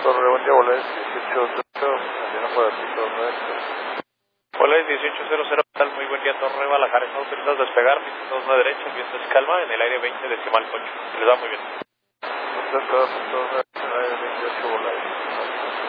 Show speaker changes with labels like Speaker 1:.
Speaker 1: Torre, buen día, Volaris 1800, avión para piso 9.
Speaker 2: Volaris 1800, tal, muy buen día, Torre Guadalajara, estamos autorizados a despegar, piso 2 derecha, viento es calma, en el aire 20 decimal 8, se les va muy bien.
Speaker 1: Usted cada piso 9, 28 Volaris.